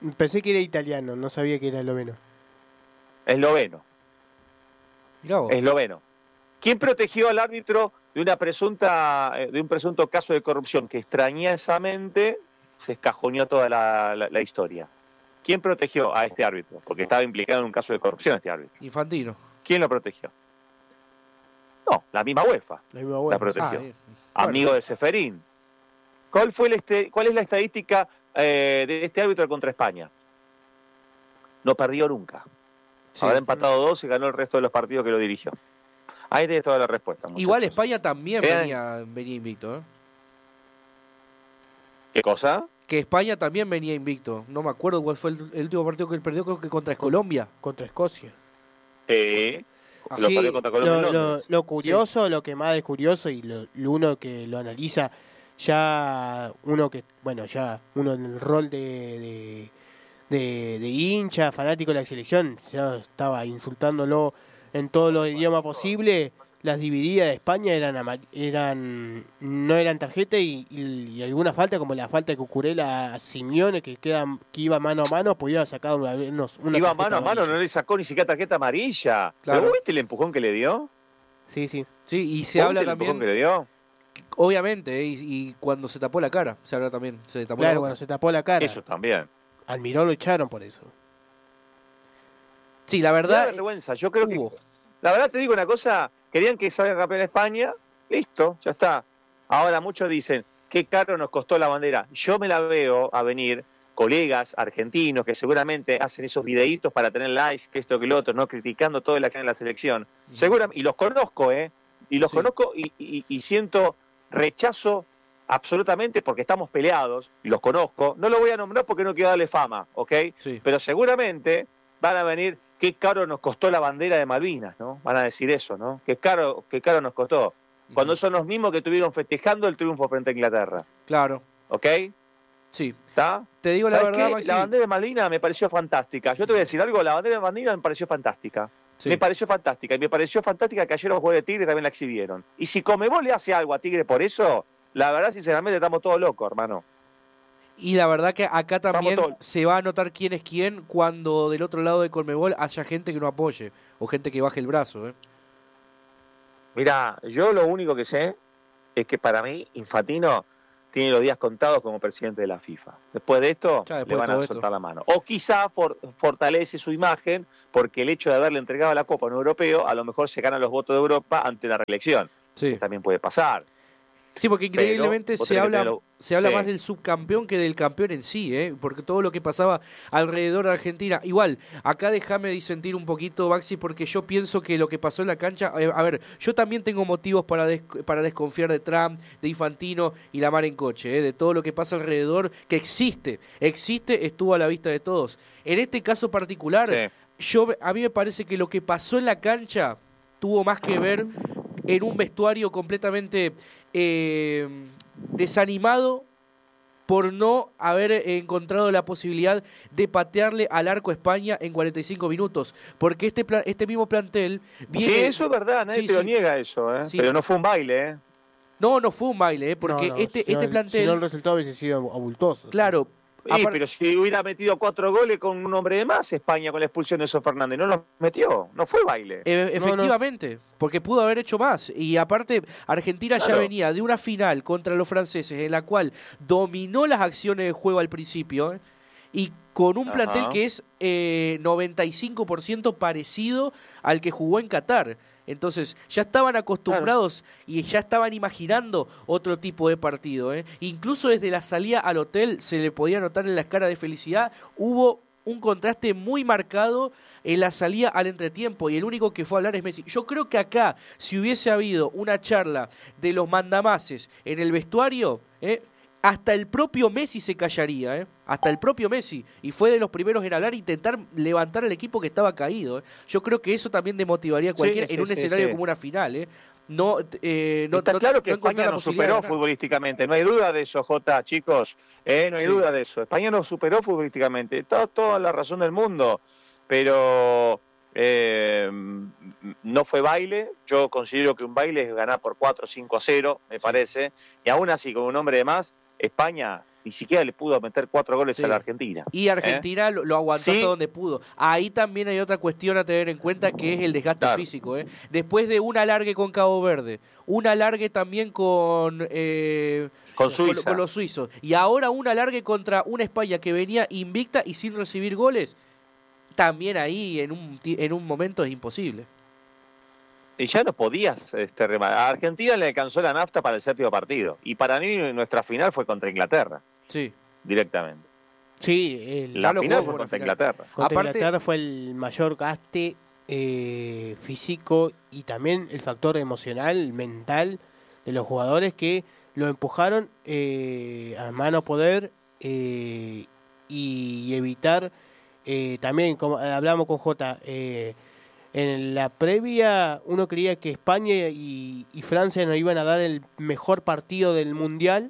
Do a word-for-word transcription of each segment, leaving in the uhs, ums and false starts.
Pensé que era italiano, no sabía que era esloveno. Esloveno. Mirá vos. Esloveno. ¿Quién protegió al árbitro de una presunta, de un presunto caso de corrupción que extrañosamente se escajoneó toda la, la, la historia? ¿Quién protegió a este árbitro? Porque estaba implicado en un caso de corrupción este árbitro. Infantino. ¿Quién lo protegió? No, la misma UEFA. La misma La UEFA. protegió. Ah, bien. Amigo Bueno. de Ceferín. ¿Cuál, fue el este, ¿Cuál es la estadística eh, de este árbitro contra España? No perdió nunca. Sí. Habrá empatado dos y ganó el resto de los partidos que lo dirigió. Ahí tenés toda la respuesta. Muchachos. Igual España también Vean. venía, venía invicto, ¿eh? ¿Qué cosa? Que España también venía invicto. No me acuerdo cuál fue el, el último partido que él perdió, creo que contra Colombia. Contra Escocia. Eh, Ah, lo Sí, perdió contra Colombia en lo, lo, Londres. lo curioso, lo que más es curioso y lo, lo uno que lo analiza, ya uno que, bueno, ya uno en el rol de, de, de, de hincha, fanático de la selección, ya estaba insultándolo en todos los idiomas posibles. Las divididas de España eran ama- eran no eran tarjeta y, y, y alguna falta, como la falta de Cucurella a Simeone, que queda, que iba mano a mano, podía sacar una, unos- una Iba tarjeta mano a mano, amarilla. no le sacó ni siquiera tarjeta amarilla. Claro. ¿Pero vos viste el empujón que le dio? Sí, sí. Sí, y se ¿Vos habla viste el empujón también, que le dio? obviamente, ¿eh? y, y cuando se tapó la cara, se habla también, se tapó la Claro, boca. cuando se tapó la cara. Eso también. Almirón lo echaron por eso. Sí, la Me da verdad, vergüenza. Yo creo hubo. que, la verdad te digo una cosa, querían que salga campeón España, listo, ya está. Ahora muchos dicen, qué caro nos costó la bandera. Yo me la veo a venir, colegas argentinos que seguramente hacen esos videitos para tener likes, que esto, que lo otro, no criticando todo lo que hay en la selección. Ujú. Seguramente, y los conozco, ¿eh? Y los Sí. conozco y, y, y siento rechazo absolutamente porque estamos peleados, y los conozco. No lo voy a nombrar porque no quiero darle fama, ¿ok? Sí. Pero seguramente van a venir, qué caro nos costó la bandera de Malvinas, ¿no? Van a decir eso, ¿no? Qué caro, qué caro nos costó. Cuando Ujú. son los mismos que estuvieron festejando el triunfo frente a Inglaterra, Claro, ¿ok? sí. ¿Está? Te digo la ¿Sabes verdad, qué? Maxi. La bandera de Malvinas me pareció fantástica. Yo te voy a decir algo, la bandera de Malvinas me pareció fantástica. Sí. Me pareció fantástica. Y me pareció fantástica que ayer los jugadores de Tigre también la exhibieron. Y si Conmebol le hace algo a Tigre por eso, la verdad, sinceramente, estamos todos locos, hermano. Y la verdad que acá también todos. se va a notar quién es quién cuando del otro lado de Conmebol haya gente que no apoye o gente que baje el brazo, ¿eh? Mira, yo lo único que sé es que para mí Infantino tiene los días contados como presidente de la FIFA. Después de esto, Ya, después le de van todo a esto. soltar la mano. O quizá for, fortalece su imagen porque el hecho de haberle entregado la Copa a un europeo, a lo mejor se ganan los votos de Europa ante la reelección. Sí. Que también puede pasar. Sí, porque increíblemente Pero vos se tenés que habla, tenerlo- se habla sí. más del subcampeón que del campeón en sí, ¿eh? Porque todo lo que pasaba alrededor de Argentina. Igual, acá déjame disentir un poquito, Baxi, porque yo pienso que lo que pasó en la cancha. eh, a ver, yo también tengo motivos para, des- para desconfiar de Trump, de Infantino y la mar en coche, ¿eh? De todo lo que pasa alrededor, que existe, existe, estuvo a la vista de todos. En este caso particular, Sí. yo a mí me parece que lo que pasó en la cancha tuvo más que ver en un vestuario completamente eh, desanimado por no haber encontrado la posibilidad de patearle al arco a España en cuarenta y cinco minutos, porque este plan, este mismo plantel viene... Sí, eso es verdad, nadie Sí, te lo sí. niega eso, ¿eh? Sí. Pero no fue un baile, ¿eh? No, no fue un baile, ¿eh? Porque No, no, este, si no, este el- plantel... Si no, el resultado hubiese sido abultoso. Claro, Sí, apar- pero si hubiera metido cuatro goles con un hombre de más, España con la expulsión de Enzo Fernández, no los metió, no fue baile. E- No, no. efectivamente, porque pudo haber hecho más. Y aparte, Argentina ya Claro. venía de una final contra los franceses en la cual dominó las acciones de juego al principio, ¿eh? Y con un Ajá. plantel que es eh, noventa y cinco por ciento parecido al que jugó en Qatar. Entonces, ya estaban acostumbrados y ya estaban imaginando otro tipo de partido, ¿eh? Incluso desde la salida al hotel se le podía notar en las caras de felicidad. Hubo un contraste muy marcado en la salida al entretiempo y el único que fue a hablar es Messi. Yo creo que acá, si hubiese habido una charla de los mandamases en el vestuario, ¿eh? hasta el propio Messi se callaría, ¿eh? hasta el propio Messi, y fue de los primeros en hablar e intentar levantar al equipo que estaba caído, ¿eh? Yo creo que eso también demotivaría a cualquiera Sí, en sí, un sí, escenario sí. como una final, ¿eh? No, eh, no, Está no- claro que no encontrar España la nos posibilidad de superó ganar. futbolísticamente, no hay duda de eso, Jota, chicos, eh, no hay Sí. duda de eso. España nos superó futbolísticamente, está toda la razón del mundo, pero eh, no fue baile. Yo considero que un baile es ganar por cuatro, cinco a cero, me Sí. parece, y aún así, con un hombre de más, España ni siquiera le pudo meter cuatro goles Sí. a la Argentina. Y Argentina ¿eh? lo, lo aguantó Sí. hasta donde pudo. Ahí también hay otra cuestión a tener en cuenta, que es el desgaste Claro. físico. ¿eh? Después de un alargue con Cabo Verde, un alargue también con, eh, Con Suiza. con los suizos, y ahora un alargue contra una España que venía invicta y sin recibir goles, también ahí en un, ti- en un momento es imposible. Y ya no podías este, remar. A Argentina le alcanzó la nafta para el séptimo partido. Y para mí nuestra final fue contra Inglaterra, Sí. directamente. Sí, el, La lo final jugó fue por la contra final. Inglaterra. contra Aparte- Inglaterra fue el mayor gaste eh, físico y también el factor emocional, mental de los jugadores que lo empujaron eh, a mano poder eh, y evitar eh, también, como hablamos con Jota, eh, en la previa uno creía que España y, y Francia nos iban a dar el mejor partido del Mundial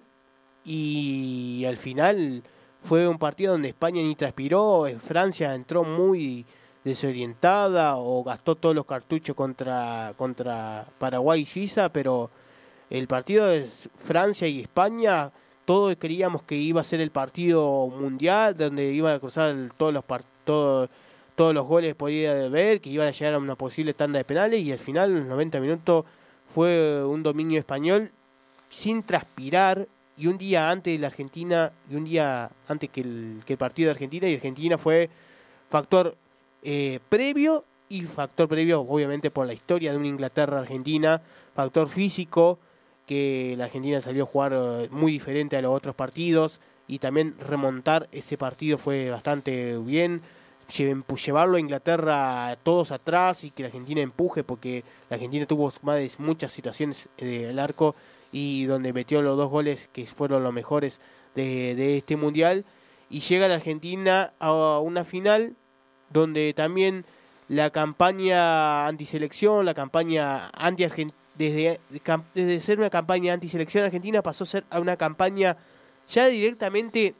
y al final fue un partido donde España ni transpiró, eh, Francia entró muy desorientada o gastó todos los cartuchos contra, contra Paraguay y Suiza, pero el partido de Francia y España, todos creíamos que iba a ser el partido mundial, donde iban a cruzar el- todos los par- todo- todos los goles podía ver, que iban a llegar a una posible tanda de penales, y al final, en los noventa minutos, fue un dominio español sin transpirar, y un día antes de la Argentina, y un día antes que el, que el partido de Argentina, y Argentina fue factor eh, previo, y factor previo, obviamente, por la historia de una Inglaterra-Argentina, factor físico, que la Argentina salió a jugar eh, muy diferente a los otros partidos, y también remontar ese partido fue bastante bien, lle- llevarlo a Inglaterra todos atrás y que la Argentina empuje, porque la Argentina tuvo más de muchas situaciones eh, al arco y donde metió los dos goles que fueron los mejores de, de este mundial, y llega la Argentina a una final donde también la campaña antiselección, la campaña anti desde, desde ser una campaña antiselección argentina pasó a ser a una campaña ya directamente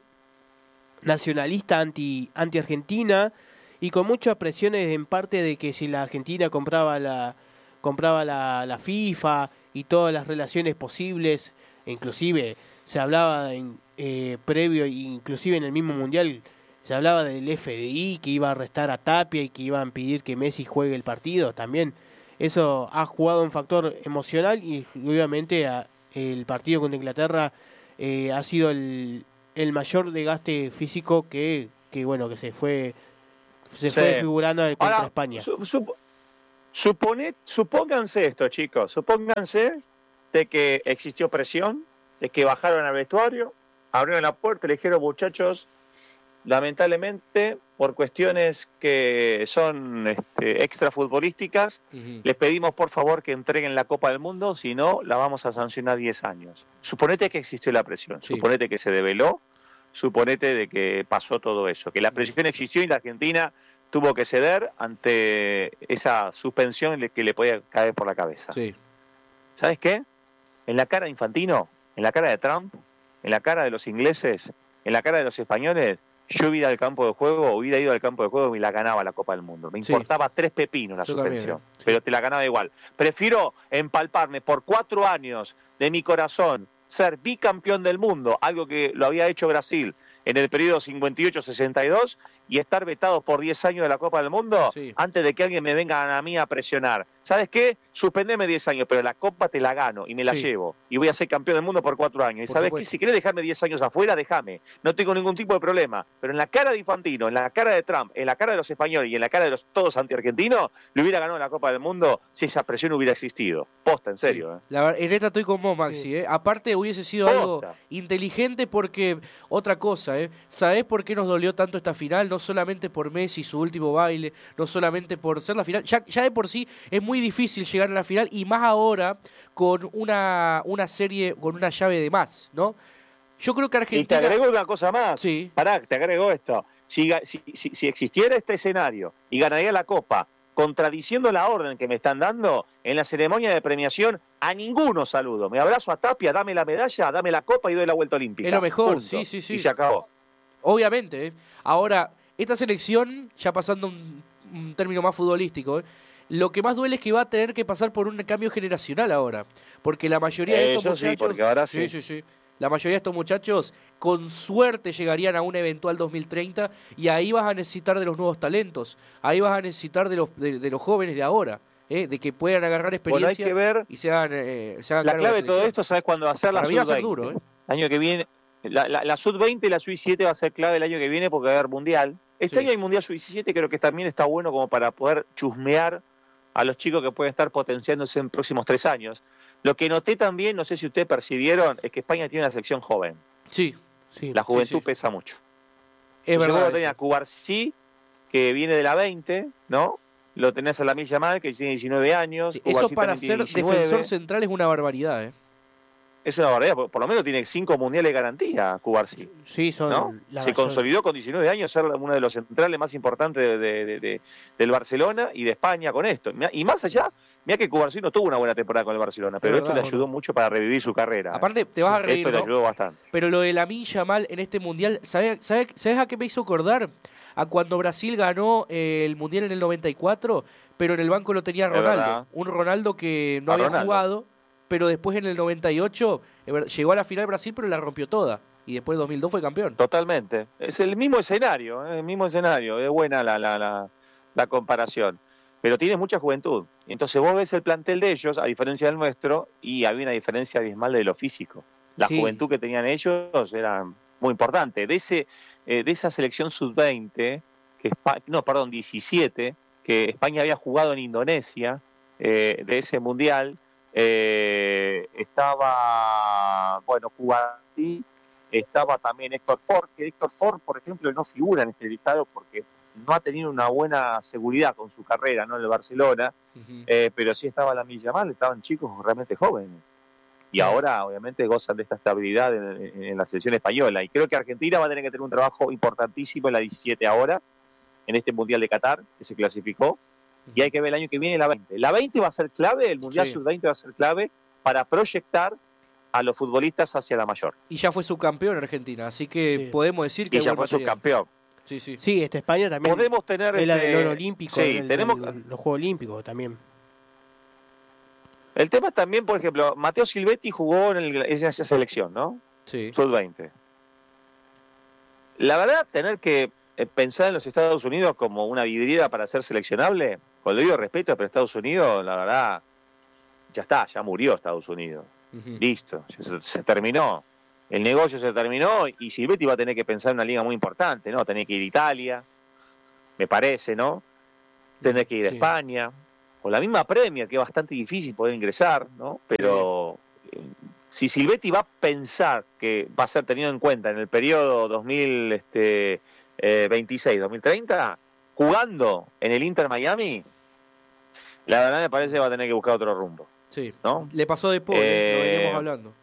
nacionalista anti, anti Argentina, y con muchas presiones en parte de que si la Argentina compraba la compraba la, la FIFA y todas las relaciones posibles, e inclusive se hablaba en, eh, previo, inclusive en el mismo mundial se hablaba del F D I que iba a arrestar a Tapia y que iban a pedir que Messi juegue el partido. También eso ha jugado un factor emocional, y obviamente a, el partido contra Inglaterra eh, ha sido el, el mayor desgaste físico que, que bueno que se fue se Sí. fue figurando contra Ahora, España. Su, sup- supone, supónganse esto, chicos, supónganse de que existió presión, de que bajaron al vestuario, abrieron la puerta y le dijeron, muchachos, lamentablemente, por cuestiones que son este, extrafutbolísticas, Uh-huh. les pedimos por favor que entreguen la Copa del Mundo, si no, la vamos a sancionar diez años. Suponete que existió la presión, Sí. suponete que se develó, suponete de que pasó todo eso, que la presión existió y la Argentina tuvo que ceder ante esa suspensión que le podía caer por la cabeza. Sí. ¿Sabes qué? En la cara de Infantino, en la cara de Trump, en la cara de los ingleses, en la cara de los españoles, yo hubiera al campo de juego, hubiera ido al campo de juego y la ganaba la Copa del Mundo. Me Sí. importaba tres pepinos la Yo suspensión, también, sí. pero te la ganaba igual. Prefiero empalparme por cuatro años de mi corazón ser bicampeón del mundo, algo que lo había hecho Brasil en el periodo cincuenta y ocho sesenta y dos, y estar vetado por diez años de la Copa del Mundo, Sí. antes de que alguien me venga a mí a presionar. ¿Sabes qué? Suspendeme diez años, pero la Copa te la gano y me la Sí. llevo. Y voy a ser campeón del mundo por cuatro años. ¿Y Por sabes supuesto. qué? Si querés dejarme diez años afuera, déjame. No tengo ningún tipo de problema. Pero en la cara de Infantino, en la cara de Trump, en la cara de los españoles y en la cara de los todos antiargentinos, le hubiera ganado la Copa del Mundo si esa presión hubiera existido. Posta, en serio. Sí. ¿eh? La ver- en esta estoy con vos, Maxi. Sí. ¿eh? Aparte, hubiese sido algo Posta. inteligente porque, otra cosa, ¿eh? ¿Sabés por qué nos dolió tanto esta final? No solamente por Messi, su último baile, no solamente por ser la final. Ya, ya de por sí es muy difícil llegar a la final, y más ahora con una, una serie, con una llave de más, ¿no? Yo creo que Y te Argentina... agrego una cosa más. Sí, Pará, te agrego esto. Si, ga- si, si, si existiera este escenario y ganaría la Copa, contradiciendo la orden que me están dando, en la ceremonia de premiación, a ninguno saludo. Me abrazo a Tapia, dame la medalla, dame la Copa y doy la vuelta olímpica. es lo mejor, Punto. sí, sí, sí. Y se acabó. Obviamente. ¿eh? Ahora, esta selección, ya pasando un, un término más futbolístico, ¿eh? Lo que más duele es que va a tener que pasar por un cambio generacional ahora. Porque la mayoría de estos Eso sí, muchachos... porque ahora sí. Sí, sí, sí. La mayoría de estos muchachos, con suerte, llegarían a un eventual dos mil treinta y ahí vas a necesitar de los nuevos talentos. Ahí vas a necesitar de los, de, de los jóvenes de ahora, ¿eh? De que puedan agarrar experiencia bueno, hay que ver y se hagan, eh, se hagan la cargo clave de de todo esto, ¿sabes cuándo va a ser? La sub veinte. sub veinte. ¿eh? El año que viene, la, la, la sub veinte y la sub diecisiete va a ser clave el año que viene porque va a haber mundial. Este Sí. año hay mundial sub diecisiete, creo que también está bueno como para poder chusmear a los chicos que pueden estar potenciándose en próximos tres años. Lo que noté también, no sé si ustedes percibieron, es que España tiene una selección joven. Sí, Sí. La juventud sí, sí. pesa mucho. es Entonces, verdad. vos tenés a Cubarsí, que viene de la veinte, ¿no? Lo tenés a Lamine Yamal, que tiene diecinueve años. Sí, eso Cubarsí para también tiene ser diecinueve. defensor central es una barbaridad, ¿eh? Es una barbaridad, por, por lo menos tiene cinco mundiales de garantía, Cubarsí. Sí, son ¿No? la Se mayor- consolidó con diecinueve años ser uno de los centrales más importantes de, de- de- de- del Barcelona y de España con esto. Y más allá, mira que Cubarsí no tuvo una buena temporada con el Barcelona, pero verdad, esto le bueno. ayudó mucho para revivir su carrera. Aparte, te vas a ¿eh? reír, Esto le ¿no? ayudó bastante. Pero lo de Lamine Yamal en este mundial, ¿sabes sabe, ¿sabes a qué me hizo acordar? A cuando Brasil ganó eh, el mundial en el noventa y cuatro, pero en el banco lo tenía Es Ronaldo. verdad. Un Ronaldo que no A había Ronaldo. jugado, pero después en el noventa y ocho eh, ver- llegó a la final Brasil, pero la rompió toda. Y después en dos mil dos fue campeón. Totalmente. Es el mismo escenario, ¿eh? El mismo escenario. Es buena la, la, la, la comparación. Pero tiene mucha juventud. Entonces vos ves el plantel de ellos, a diferencia del nuestro, y había una diferencia abismal de lo físico. La Sí. juventud que tenían ellos era muy importante. De ese eh, de esa selección sub veinte, que Espa- no, perdón, diecisiete, que España había jugado en Indonesia, eh, de ese mundial, eh, estaba, bueno, Cubarsí, estaba también Héctor Ford, que Héctor Ford, por ejemplo, no figura en este listado porque no ha tenido una buena seguridad con su carrera, ¿no? En el Barcelona, Ujú. eh, pero sí estaba Lamine Yamal, estaban chicos realmente jóvenes. Y Claro. ahora, obviamente, gozan de esta estabilidad en, en- en la selección española. Y creo que Argentina va a tener que tener un trabajo importantísimo en la diecisiete ahora, en este Mundial de Qatar, que se clasificó. Y hay que ver el año que viene la veinte. La veinte va a ser clave, el Mundial Sí. sub veinte va a ser clave para proyectar a los futbolistas hacia la mayor. Y ya fue subcampeón Argentina, así que Sí. podemos decir que Y hay ya buen fue material. subcampeón. Sí, sí. Sí, este España también Podemos tener... es la este, del oro olímpico, sí, el- tenemos... el- los Juegos Olímpicos también. El tema es también, por ejemplo, Matteo Silvetti jugó en, el- en esa selección, ¿no? Sí. sub veinte. La verdad, tener que eh, pensar en los Estados Unidos como una vidriera para ser seleccionable, con debido respeto, pero Estados Unidos, la verdad, ya está, ya murió Estados Unidos. Ujú. Listo, se, se terminó. El negocio se terminó y Silvetti va a tener que pensar en una liga muy importante, ¿no? Tener que ir a Italia, me parece, ¿no? Tener que ir a Sí. España, o la misma Premier, que es bastante difícil poder ingresar, ¿no? Pero eh, si Silvetti va a pensar que va a ser tenido en cuenta en el periodo dos mil veintiséis dos mil treinta, jugando en el Inter Miami, la verdad me parece que va a tener que buscar otro rumbo, Sí. ¿no? Le pasó de pobre, Eh, lo veníamos hablando.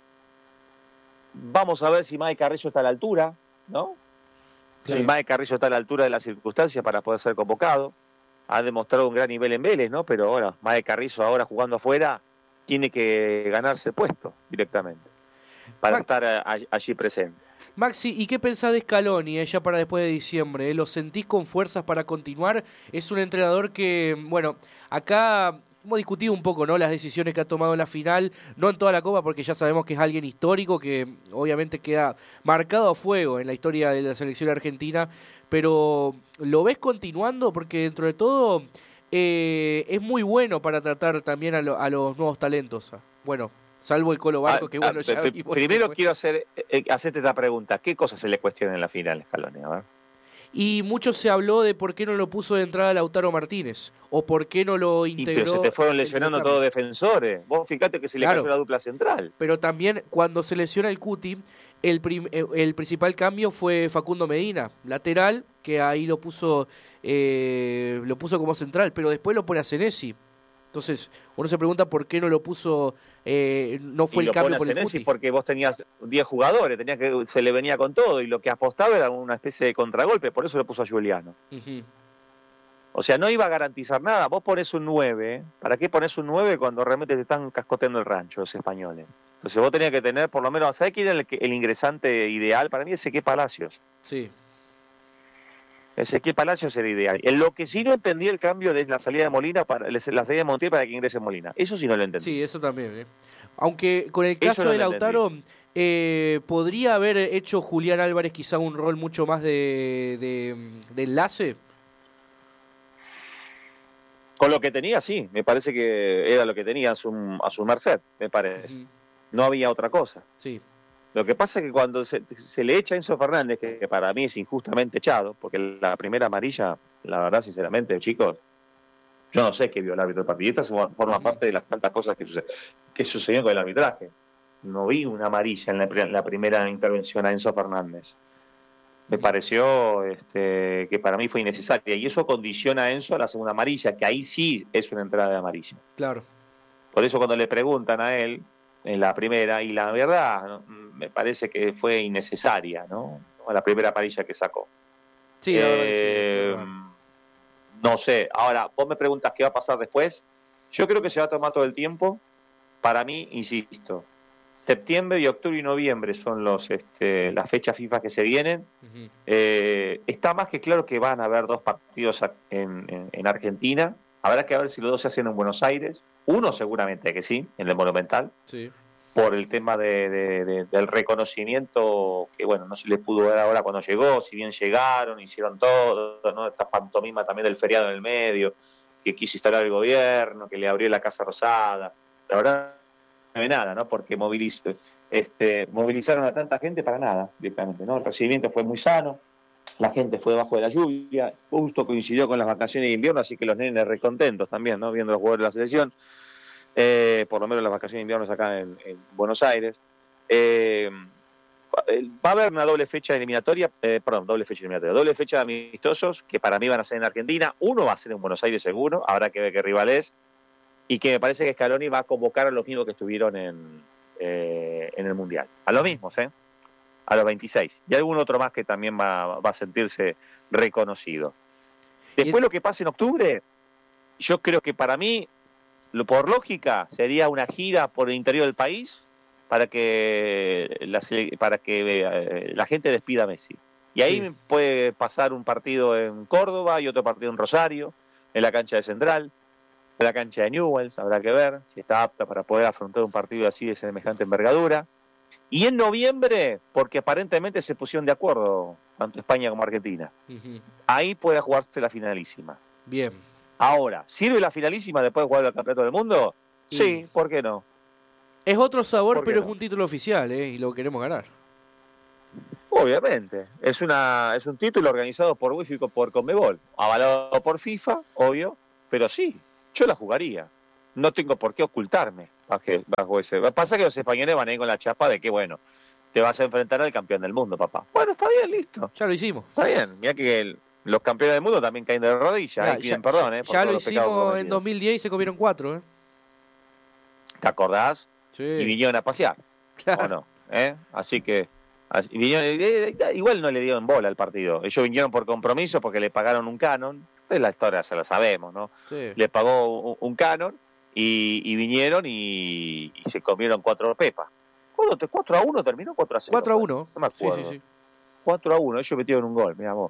Vamos a ver si Mike Carrillo está a la altura, ¿no? Sí. Si Mike Carrillo está a la altura de las circunstancias para poder ser convocado. Ha demostrado un gran nivel en Vélez, ¿no? Pero ahora, Mike Carrillo ahora jugando afuera, tiene que ganarse el puesto directamente para Ma- estar a- a- allí presente. Maxi, ¿y qué pensás de Scaloni eh, ya para después de diciembre? eh? ¿Lo sentís con fuerzas para continuar? Es un entrenador que, bueno, acá hemos discutido un poco, ¿no? Las decisiones que ha tomado en la final, no en toda la Copa, porque ya sabemos que es alguien histórico que obviamente queda marcado a fuego en la historia de la selección argentina, pero ¿lo ves continuando? Porque dentro de todo eh, es muy bueno para tratar también a, lo- a los nuevos talentos. Bueno, salvo el Colo Barco, Ah, que bueno, ah, ya pe- vimos primero que fue. quiero hacer eh, hacerte esta pregunta. ¿Qué cosas se le cuestionan en la final, Scaloni? A ver. Y mucho se habló de por qué no lo puso de entrada Lautaro Martínez, o por qué no lo Y, integró. pero se te fueron el lesionando Carlos. todos defensores. Vos fíjate que se le Claro. cayó la dupla central. Pero también cuando se lesiona el Cuti, el, prim- eh, el principal cambio fue Facundo Medina, lateral, que ahí lo puso eh, lo puso como central, pero después lo pone a Senesi. Entonces, uno se pregunta por qué no lo puso, eh, no fue Y el lo cambio pone a por el Senesi Cuti. porque vos tenías diez jugadores, tenías que se le venía con todo y lo que apostaba era una especie de contragolpe, por eso lo puso a Juliano. Ujú. O sea, no iba a garantizar nada. Vos ponés un nueve. ¿Para qué ponés un nueve cuando realmente te están cascoteando el rancho los españoles? Entonces vos tenías que tener, por lo menos, ¿sabés quién era el, que- el ingresante ideal? Para mí, Ezequiel Palacios. Sí. Ezequiel Palacios era ideal. En lo que sí no entendí el cambio de la salida de Molina, para la salida de Montiel para que ingrese Molina. Eso sí no lo entendí. Sí, eso también. ¿eh? Aunque con el Eso caso no de lo Lautaro, Eh, ¿Podría haber hecho Julián Álvarez quizá un rol mucho más de, de, de enlace? Con lo que tenía, sí, me parece que era lo que tenía a su, a su merced, me parece. Uh-huh. No había otra cosa. Sí. Lo que pasa es que cuando se, se le echa a Enzo Fernández, que, que para mí es injustamente echado, porque la primera amarilla, la verdad, sinceramente, chicos, yo no sé qué vio el árbitro del partido. Esta forma uh-huh. parte de las tantas cosas que, suced, que sucedieron con el arbitraje. No vi una amarilla en la, en la primera intervención a Enzo Fernández. Me pareció este, que para mí fue innecesaria. Y eso condiciona a Enzo a la segunda amarilla, que ahí sí es una entrada de amarilla. Claro. Por eso cuando le preguntan a él en la primera, y la verdad, ¿no? Me parece que fue innecesaria, ¿no? La primera amarilla que sacó. Sí, eh, sí, no sé. Ahora, vos me preguntas qué va a pasar después. Yo creo que se va a tomar todo el tiempo. Para mí, insisto, septiembre y octubre y noviembre son los este, las fechas FIFA que se vienen. Uh-huh. Eh, está más que claro que van a haber dos partidos en, en, en Argentina. Habrá que ver si los dos se hacen en Buenos Aires. Uno seguramente que sí, en el Monumental. Sí. Por el tema de, de, de, del reconocimiento que, bueno, no se les pudo ver ahora cuando llegó. Si bien llegaron, hicieron todo, ¿no? Esta pantomima también del feriado en el medio, que quiso instalar el gobierno, que le abrió la Casa Rosada. La verdad, no hay nada, ¿no? Porque moviliz, este, movilizaron a tanta gente para nada, directamente, ¿no? El recibimiento fue muy sano, la gente fue debajo de la lluvia, justo coincidió con las vacaciones de invierno, así que los nenes recontentos también, ¿no? Viendo los jugadores de la selección, eh, por lo menos las vacaciones de invierno acá en, en Buenos Aires. Eh, va a haber una doble fecha eliminatoria, eh, perdón, doble fecha eliminatoria, doble fecha de amistosos, que para mí van a ser en Argentina. Uno va a ser en Buenos Aires seguro, habrá que ver qué rival es. Y que me parece que Scaloni va a convocar a los mismos que estuvieron en, eh, en el Mundial. A los mismos, ¿eh? A los veintiséis. Y algún otro más que también va, va a sentirse reconocido. Después lo que pase en octubre, yo creo que para mí, lo, por lógica, sería una gira por el interior del país para que la, para que eh, la gente despida a Messi. Y ahí sí. Puede pasar un partido en Córdoba y otro partido en Rosario, en la cancha de Central, en la cancha de Newell's, habrá que ver si está apta para poder afrontar un partido así de semejante envergadura. Y en noviembre, porque aparentemente se pusieron de acuerdo, tanto España como Argentina. Uh-huh. Ahí puede jugarse la finalísima. Bien. Ahora, ¿sirve la finalísima después de jugar el Campeonato del Mundo? Sí, sí, ¿por qué no? Es otro sabor, pero no? es un título oficial, ¿eh? Y lo queremos ganar. Obviamente. Es una es un título organizado por UEFA y por Conmebol. Avalado por FIFA, obvio, pero sí, yo la jugaría. No tengo por qué ocultarme bajo, bajo ese. Pasa que los españoles van a ir con la chapa de que, bueno, te vas a enfrentar al campeón del mundo, papá. Bueno, está bien, listo. Ya lo hicimos. Está bien. Mira que el, los campeones del mundo también caen de rodillas. Ya, y piden ya, perdón, ¿eh? Por ya lo hicimos en dos mil diez y se comieron cuatro, ¿eh? ¿Te acordás? Sí. Y vinieron a pasear. Claro. ¿O no? ¿Eh? Así que. Así, vinieron, igual no le dieron bola al partido. Ellos vinieron por compromiso porque le pagaron un canon. La historia se la sabemos, ¿no? Sí. Le pagó un, un canon. Y, y vinieron y, y se comieron cuatro pepas. ¿cuatro a uno terminó? ¿cuatro a cero? cuatro a uno. No me acuerdo. Sí, sí, sí. cuatro a uno, ellos metieron un gol, mira vos.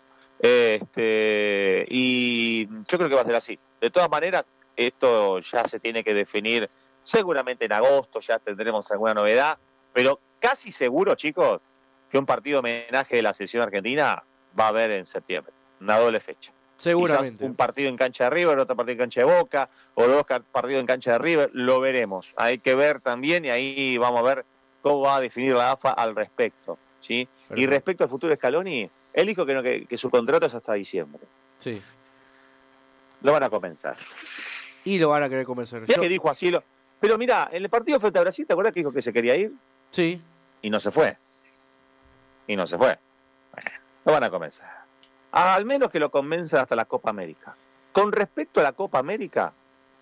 Este, y yo creo que va a ser así. De todas maneras, esto ya se tiene que definir seguramente en agosto, ya tendremos alguna novedad, pero casi seguro, chicos, que un partido de homenaje de la selección argentina va a haber en septiembre. Una doble fecha. Seguramente. Quizás un partido en cancha de River, otro partido en cancha de Boca, o dos partidos en cancha de River, lo veremos. Hay que ver también y ahí vamos a ver cómo va a definir la A F A al respecto. ¿Sí? Y respecto al futuro de Scaloni, él dijo que, no, que, que su contrato es hasta diciembre. Sí. Lo van a comenzar. Y lo van a querer convencer. Yo... que dijo así, lo... pero mira, en el partido frente a Brasil, ¿te acuerdas que dijo que se quería ir? Sí. Y no se fue. Y no se fue. Bueno, lo van a comenzar. Al menos que lo convenzan hasta la Copa América. Con respecto a la Copa América,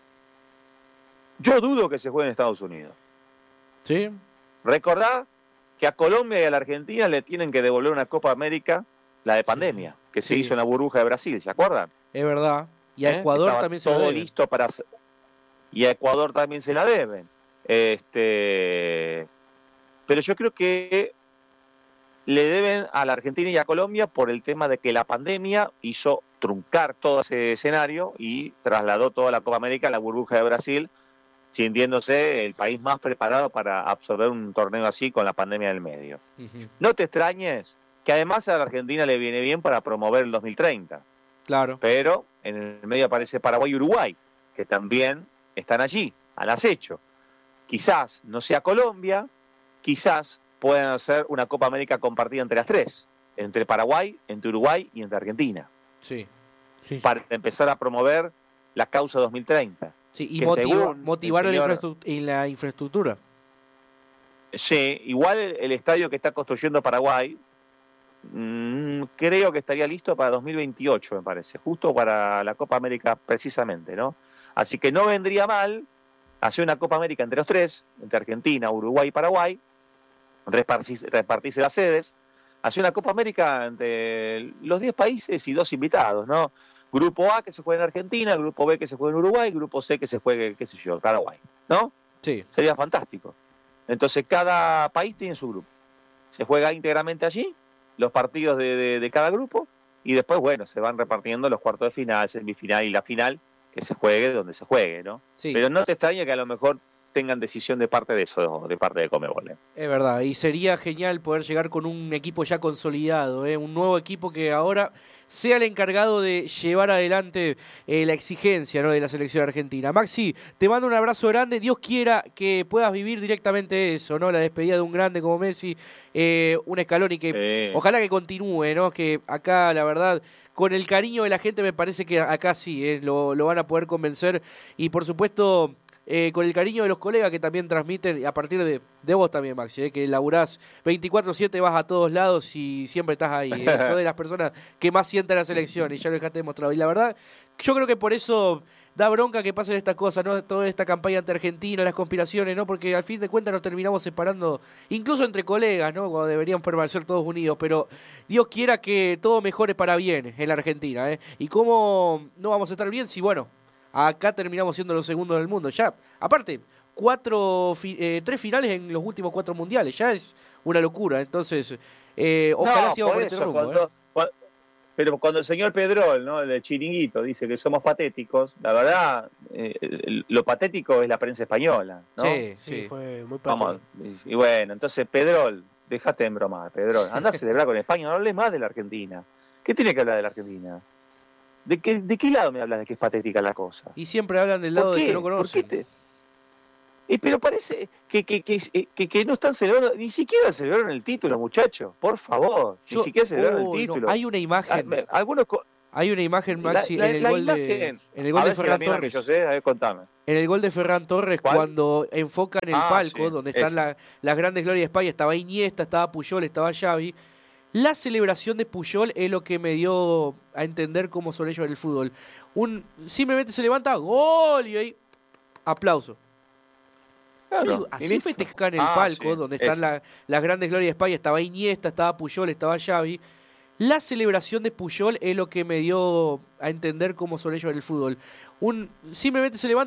yo dudo que se juegue en Estados Unidos. ¿Sí? Recordá que a Colombia y a la Argentina le tienen que devolver una Copa América, la de pandemia, sí, que se sí. hizo en la burbuja de Brasil, ¿se acuerdan? Es verdad. Y a ¿Eh? Ecuador Estaba también se todo la deben. listo para hacer... Y a Ecuador también se la deben. Este... Pero yo creo que le deben a la Argentina y a Colombia por el tema de que la pandemia hizo truncar todo ese escenario y trasladó toda la Copa América a la burbuja de Brasil, sintiéndose el país más preparado para absorber un torneo así con la pandemia del medio. Uh-huh. No te extrañes que además a la Argentina le viene bien para promover el dos mil treinta. Claro. Pero en el medio aparece Paraguay y Uruguay, que también están allí, al acecho. Quizás no sea Colombia, quizás puedan hacer una Copa América compartida entre las tres, entre Paraguay, entre Uruguay y entre Argentina. Sí. Sí. Para empezar a promover la causa dos mil treinta. Sí, y que motiva, según motivar el señor, la, infraestru- en la infraestructura. Sí, igual el, el estadio que está construyendo Paraguay, mmm, creo que estaría listo para dos mil veintiocho, me parece, justo para la Copa América precisamente, ¿no? Así que no vendría mal hacer una Copa América entre los tres, entre Argentina, Uruguay y Paraguay, repartirse, repartirse las sedes, hacer una Copa América entre los diez países y dos invitados, ¿no? Grupo A que se juegue en Argentina, Grupo B que se juegue en Uruguay, Grupo C que se juegue, qué sé yo, Paraguay, ¿no? Sí. Sería fantástico. Entonces cada país tiene su grupo. Se juega íntegramente allí, los partidos de, de, de cada grupo, y después, bueno, se van repartiendo los cuartos de final, semifinal y la final, que se juegue donde se juegue, ¿no? Sí. Pero no te extraña que a lo mejor tengan decisión de parte de eso, de parte de Conmebol. ¿eh? Es verdad, y sería genial poder llegar con un equipo ya consolidado, ¿eh? Un nuevo equipo que ahora sea el encargado de llevar adelante eh, la exigencia, ¿no?, de la selección argentina. Maxi, te mando un abrazo grande, Dios quiera que puedas vivir directamente eso, ¿no?, la despedida de un grande como Messi, eh, un escalón y que Sí. ojalá que continúe, ¿no?, que acá la verdad con el cariño de la gente me parece que acá sí, ¿eh? lo, lo van a poder convencer y por supuesto... Eh, con el cariño de los colegas que también transmiten, a partir de, de vos también, Maxi, eh, que laburás veinticuatro siete, vas a todos lados y siempre estás ahí. Eh. Sos de las personas que más sienten la selección y ya lo dejaste demostrado. Y la verdad, yo creo que por eso da bronca que pasen estas cosas, ¿no? Toda esta campaña ante Argentina, las conspiraciones, ¿no? Porque al fin de cuentas nos terminamos separando, incluso entre colegas, ¿no? Cuando deberían permanecer todos unidos. Pero Dios quiera que todo mejore para bien en la Argentina, ¿eh? Y cómo no vamos a estar bien si, bueno, acá terminamos siendo los segundos del mundo. Ya, aparte, cuatro, fi eh, tres finales en los últimos cuatro mundiales. Ya es una locura. Entonces, eh, ojalá no, sigamos por por este eso, rumbo. cuando, ¿eh? cuando, pero cuando el señor Pedrol, ¿no?, el chiringuito, dice que somos patéticos, la verdad, eh, lo patético es la prensa española, ¿no? Sí, Sí, sí. fue muy Vamos, patético. y, y bueno, entonces Pedrol, déjate de bromar, Pedrol. Andá a celebrar con España, no hables más de la Argentina. ¿Qué tiene que hablar de la Argentina? ¿De qué, ¿De qué lado me hablas de que es patética la cosa? Y siempre hablan del lado de que no conocen. ¿Por qué te... eh, pero parece que, que, que, que, que no están celebrando, ni siquiera celebraron el título, muchachos, por favor, Yo, ni siquiera celebraron oh, el título. No, hay una imagen, Ah, algunos co... hay una imagen, Maxi, la, la, en el la gol imagen... de, en el gol a de ver Ferran si la Torres. Yo sé, a ver, contame. En el gol de Ferran Torres, ¿Cuál? cuando enfocan el Ah, palco, sí, donde están la, las grandes glorias de España, estaba Iniesta, estaba Puyol, estaba Xavi. La celebración de Puyol es lo que me dio a entender cómo son ellos en el fútbol. Un, simplemente se levanta, gol, y ahí, aplauso. Claro, Yo digo, así festejar en el ah, palco, sí, donde están la, las grandes glorias de España, estaba Iniesta, estaba Puyol, estaba Xavi. La celebración de Puyol es lo que me dio a entender cómo son ellos en el fútbol. Un, simplemente se levanta.